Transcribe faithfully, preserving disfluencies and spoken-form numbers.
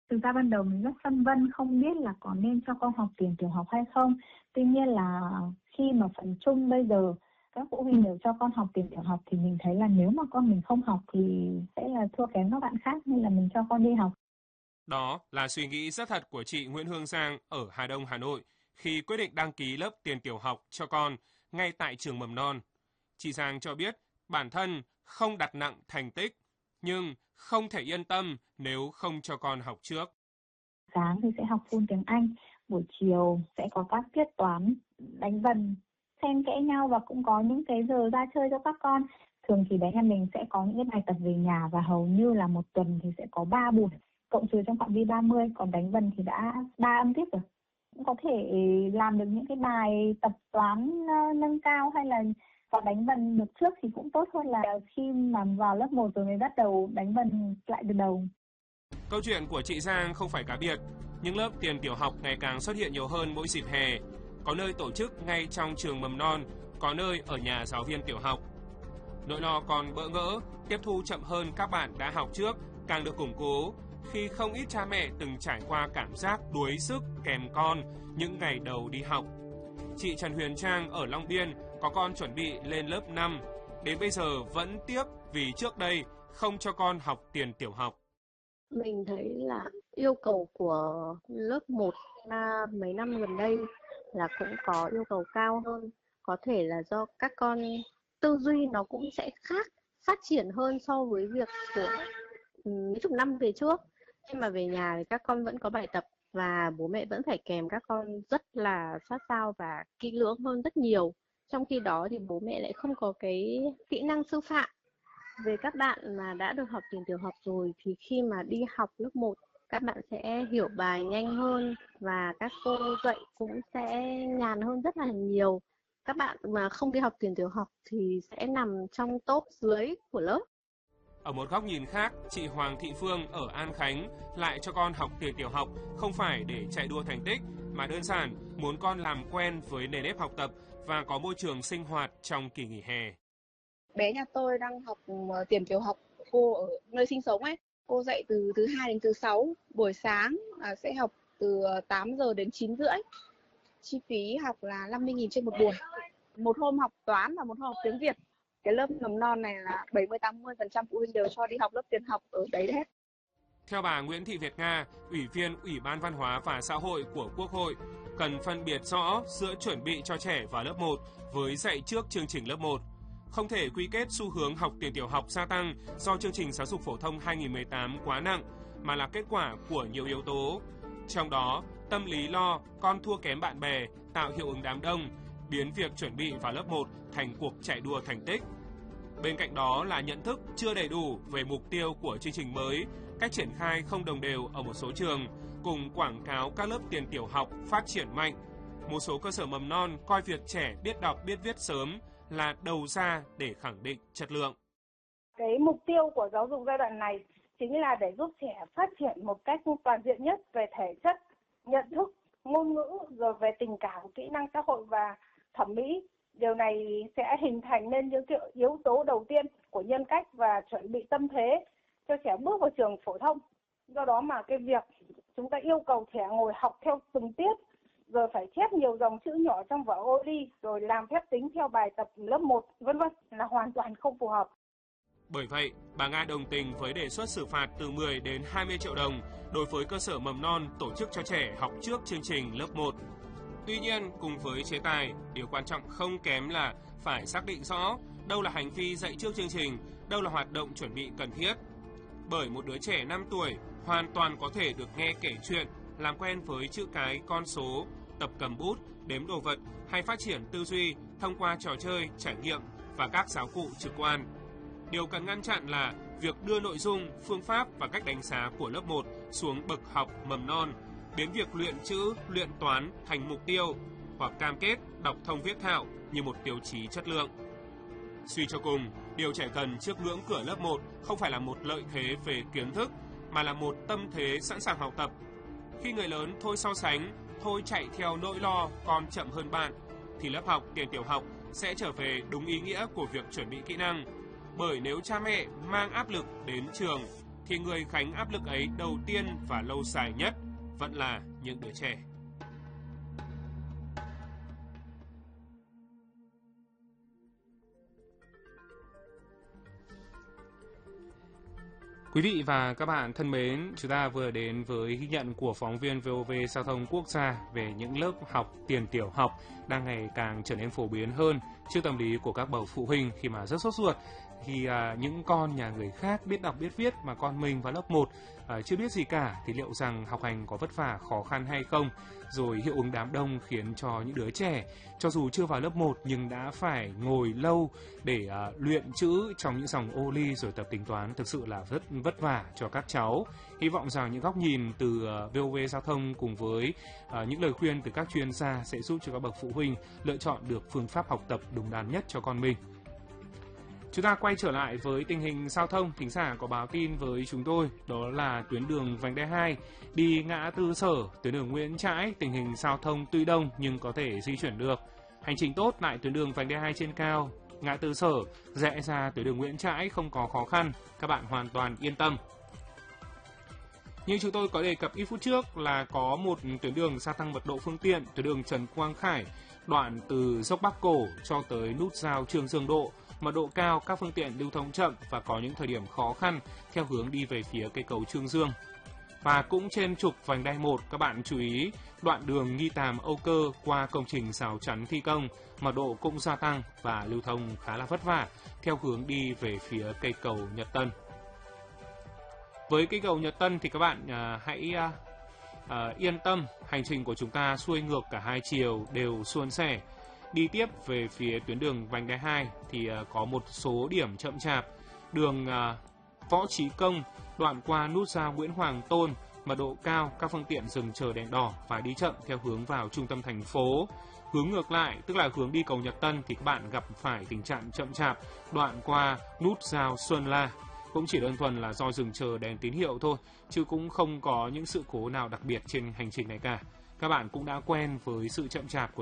Thực ra ban đầu mình rất phân vân không biết là có nên cho con học tiền tiểu học hay không. Tuy nhiên là khi mà phần chung bây giờ các phụ huynh đều cho con học tiền tiểu học thì mình thấy là nếu mà con mình không học thì sẽ là thua kém các bạn khác, nên là mình cho con đi học. Đó là suy nghĩ rất thật của chị Nguyễn Hương Giang ở Hà Đông, Hà Nội khi quyết định đăng ký lớp tiền tiểu học cho con ngay tại trường mầm non. Chị Giang cho biết bản thân không đặt nặng thành tích, nhưng không thể yên tâm nếu không cho con học trước. Sáng thì sẽ học full tiếng Anh, buổi chiều sẽ có các tiết toán, đánh vần, xen kẽ nhau và cũng có những cái giờ ra chơi cho các con. Thường thì bé nhà mình sẽ có những cái bài tập về nhà và hầu như là một tuần thì sẽ có ba buổi, cộng trừ trong phạm vi ba mươi, còn đánh vần thì đã ba âm tiết rồi. Cũng có thể làm được những cái bài tập toán nâng cao hay là có đánh vần được trước thì cũng tốt hơn là khi mà vào lớp một rồi mới bắt đầu đánh vần lại từ đầu. Câu chuyện của chị Giang không phải cá biệt, những lớp tiền tiểu học ngày càng xuất hiện nhiều hơn mỗi dịp hè. Có nơi tổ chức ngay trong trường mầm non, có nơi ở nhà giáo viên tiểu học. Nỗi lo còn bỡ ngỡ, tiếp thu chậm hơn các bạn đã học trước càng được củng cố khi không ít cha mẹ từng trải qua cảm giác đuối sức kèm con những ngày đầu đi học. Chị Trần Huyền Trang ở Long Biên có con chuẩn bị lên lớp năm, đến bây giờ vẫn tiếc vì trước đây không cho con học tiền tiểu học. Mình thấy là yêu cầu của lớp một à, mấy năm gần đây là cũng có yêu cầu cao hơn. Có thể là do các con tư duy nó cũng sẽ khác, phát triển hơn so với việc của mấy chục năm về trước. Khi mà về nhà thì các con vẫn có bài tập và bố mẹ vẫn phải kèm các con rất là sát sao và kỹ lưỡng hơn rất nhiều. Trong khi đó thì bố mẹ lại không có cái kỹ năng sư phạm. Về các bạn mà đã được học tiền tiểu học rồi thì khi mà đi học lớp một, các bạn sẽ hiểu bài nhanh hơn và các cô dạy cũng sẽ nhàn hơn rất là nhiều. Các bạn mà không đi học tiền tiểu học thì sẽ nằm trong top dưới của lớp. Ở một góc nhìn khác, chị Hoàng Thị Phương ở An Khánh lại cho con học tiền tiểu học không phải để chạy đua thành tích, mà đơn giản muốn con làm quen với nền nếp học tập và có môi trường sinh hoạt trong kỳ nghỉ hè. Bé nhà tôi đang học tiền tiểu học, cô ở nơi sinh sống ấy, cô dạy từ thứ hai đến thứ sáu, buổi sáng sẽ học từ tám giờ đến chín rưỡi. Chi phí học là năm mươi nghìn trên một buổi. Một hôm học toán và một hôm học tiếng Việt. Cái lớp mầm non này là bảy mươi đến tám mươi phần trăm phụ huynh đều cho đi học lớp tiền học ở đấy hết. Theo bà Nguyễn Thị Việt Nga, Ủy viên Ủy ban Văn hóa và Xã hội của Quốc hội, cần phân biệt rõ giữa chuẩn bị cho trẻ vào lớp một với dạy trước chương trình lớp một. Không thể quy kết xu hướng học tiền tiểu học gia tăng do chương trình giáo dục phổ thông hai nghìn không trăm mười tám quá nặng, mà là kết quả của nhiều yếu tố. Trong đó, tâm lý lo con thua kém bạn bè tạo hiệu ứng đám đông, biến việc chuẩn bị vào lớp một thành cuộc chạy đua thành tích. Bên cạnh đó là nhận thức chưa đầy đủ về mục tiêu của chương trình mới, cách triển khai không đồng đều ở một số trường, cùng quảng cáo các lớp tiền tiểu học phát triển mạnh. Một số cơ sở mầm non coi việc trẻ biết đọc biết viết sớm là đầu ra để khẳng định chất lượng. Cái mục tiêu của giáo dục giai đoạn này chính là để giúp trẻ phát triển một cách toàn diện nhất về thể chất, nhận thức, ngôn ngữ, rồi về tình cảm, kỹ năng xã hội và thẩm mỹ. Điều này sẽ hình thành nên những yếu tố đầu tiên của nhân cách và chuẩn bị tâm thế cho trẻ bước vào trường phổ thông. Do đó mà cái việc chúng ta yêu cầu trẻ ngồi học theo từng tiết, rồi phải chép nhiều dòng chữ nhỏ trong vở ô ly, rồi làm phép tính theo bài tập lớp một, vân vân là hoàn toàn không phù hợp. Bởi vậy, bà Nga đồng tình với đề xuất xử phạt từ mười đến hai mươi triệu đồng đối với cơ sở mầm non tổ chức cho trẻ học trước chương trình lớp một. Tuy nhiên, cùng với chế tài, điều quan trọng không kém là phải xác định rõ đâu là hành vi dạy trước chương trình, đâu là hoạt động chuẩn bị cần thiết. Bởi một đứa trẻ năm tuổi hoàn toàn có thể được nghe kể chuyện, làm quen với chữ cái, con số, tập cầm bút, đếm đồ vật hay phát triển tư duy thông qua trò chơi, trải nghiệm và các giáo cụ trực quan. Điều cần ngăn chặn là việc đưa nội dung, phương pháp và cách đánh giá của lớp một xuống bậc học mầm non, biến việc luyện chữ, luyện toán thành mục tiêu hoặc cam kết đọc thông viết thạo như một tiêu chí chất lượng. Suy cho cùng, điều trẻ cần trước ngưỡng cửa lớp một không phải là một lợi thế về kiến thức, mà là một tâm thế sẵn sàng học tập. Khi người lớn thôi so sánh, thôi chạy theo nỗi lo con chậm hơn bạn, thì lớp học tiền tiểu học sẽ trở về đúng ý nghĩa của việc chuẩn bị kỹ năng. Bởi nếu cha mẹ mang áp lực đến trường, thì người gánh áp lực ấy đầu tiên và lâu dài nhất vẫn là những đứa trẻ. Quý vị và các bạn thân mến, chúng ta vừa đến với ghi nhận của phóng viên vê o vê Giao thông Quốc gia về những lớp học tiền tiểu học đang ngày càng trở nên phổ biến hơn trước tâm lý của các bậc phụ huynh khi mà rất sốt ruột khi à, những con nhà người khác biết đọc biết viết mà con mình vào lớp một à, chưa biết gì cả thì liệu rằng học hành có vất vả khó khăn hay không, rồi hiệu ứng đám đông khiến cho những đứa trẻ cho dù chưa vào lớp một nhưng đã phải ngồi lâu để à, luyện chữ trong những dòng ô ly rồi tập tính toán thực sự là rất vất vả cho các cháu. Hy vọng rằng những góc nhìn từ à, vê o vê Giao thông cùng với à, những lời khuyên từ các chuyên gia sẽ giúp cho các bậc phụ huynh lựa chọn được phương pháp học tập đúng đắn nhất cho con mình. Chúng ta quay trở lại với tình hình giao thông. Thính giả có báo tin với chúng tôi đó là tuyến đường vành đai hai đi ngã tư Sở, tuyến đường Nguyễn Trãi, tình hình giao thông tuy đông nhưng có thể di chuyển được. Hành trình tốt tại tuyến đường vành đai hai trên cao, ngã tư Sở, rẽ ra tuyến đường Nguyễn Trãi không có khó khăn, các bạn hoàn toàn yên tâm. Như chúng tôi có đề cập ít phút trước là có một tuyến đường gia tăng mật độ phương tiện, tuyến đường Trần Quang Khải, đoạn từ dốc Bắc Cổ cho tới nút giao Trương Dương Độ. Mật độ cao, các phương tiện lưu thông chậm và có những thời điểm khó khăn theo hướng đi về phía cây cầu Trương Dương. Và cũng trên trục vành đai một, các bạn chú ý đoạn đường Nghi Tàm Âu Cơ qua công trình rào chắn thi công, mật độ cũng gia tăng và lưu thông khá là vất vả theo hướng đi về phía cây cầu Nhật Tân. Với cây cầu Nhật Tân thì các bạn à, hãy à, à, yên tâm, hành trình của chúng ta xuôi ngược cả hai chiều đều suôn sẻ. Đi tiếp về phía tuyến đường vành đai hai thì uh, có một số điểm chậm chạp. Đường uh, Võ Trí Công, đoạn qua nút giao Nguyễn Hoàng Tôn, mật độ cao, các phương tiện dừng chờ đèn đỏ và đi chậm theo hướng vào trung tâm thành phố. Hướng ngược lại, tức là hướng đi cầu Nhật Tân thì các bạn gặp phải tình trạng chậm chạp, đoạn qua nút giao Xuân La. Cũng chỉ đơn thuần là do dừng chờ đèn tín hiệu thôi, chứ cũng không có những sự cố nào đặc biệt trên hành trình này cả. Các bạn cũng đã quen với sự chậm chạp của